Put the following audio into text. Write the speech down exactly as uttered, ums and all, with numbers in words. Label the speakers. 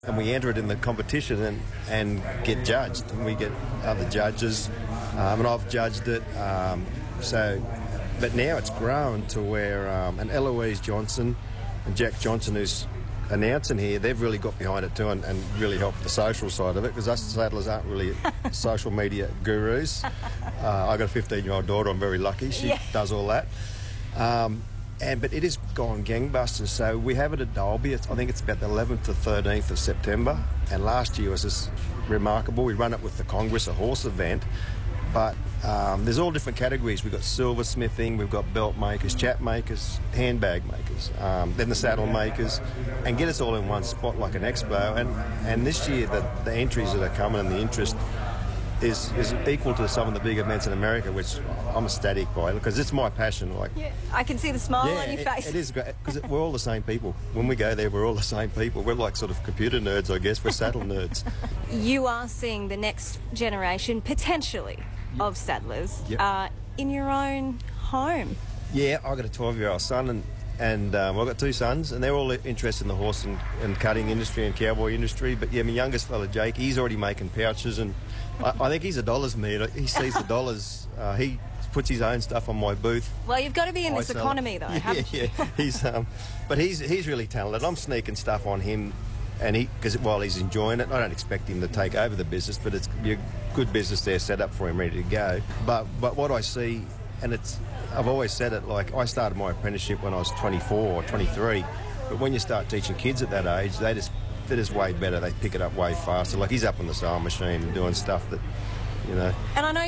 Speaker 1: And we enter it in the competition and, and get judged. And we get other judges, um, and I've judged it. Um, so, but now it's grown to where, um, and Eloise Johnson and Jack Johnson, who's announcing here, they've really got behind it too and, and really helped the social side of it, because us saddlers aren't really social media gurus. Uh, I've got a fifteen-year-old daughter. I'm very lucky. She yeah. does all that. Um, And, but it has gone gangbusters. So we have it at Dalby. It's, I think it's about the eleventh to thirteenth of September. And last year was just remarkable. We run it with the Congress, a horse event. But um, there's all different categories. We've got silversmithing, we've got belt makers, chap makers, handbag makers, um, then the saddle makers, and get us all in one spot like an expo. And, and this year, the, the entries that are coming and the interest Is, is equal to some of the big events in America, which I'm ecstatic by, because it's my passion. Like,
Speaker 2: yeah, I can see the smile
Speaker 1: yeah,
Speaker 2: on your
Speaker 1: it,
Speaker 2: face.
Speaker 1: It is great, because we're all the same people. When we go there, we're all the same people. We're like sort of computer nerds, I guess. We're saddle nerds.
Speaker 2: You are seeing the next generation, potentially, yep. of saddlers
Speaker 1: yep.
Speaker 2: uh, in your own home.
Speaker 1: Yeah, I've got a twelve-year-old son, and and um, I've got two sons, and they're all interested in the horse and, and cutting industry and cowboy industry. But yeah, my youngest fella, Jake, he's already making pouches, and I, I think he's a dollars man. He sees the dollars. Uh, he puts his own stuff on my booth.
Speaker 2: Well, you've got to be in
Speaker 1: I
Speaker 2: this economy, though.
Speaker 1: Yeah,
Speaker 2: haven't
Speaker 1: yeah.
Speaker 2: you?
Speaker 1: He's um, but he's he's really talented. I'm sneaking stuff on him, and he because while he's enjoying it, I don't expect him to take over the business, but it's be a good business there set up for him, ready to go. But but what I see, and it's I've always said it, like I started my apprenticeship when I was twenty-four or twenty-three, but when you start teaching kids at that age, they just they're just way better. They pick it up way faster. Like he's up on the sewing machine doing stuff that, you know.
Speaker 2: And I know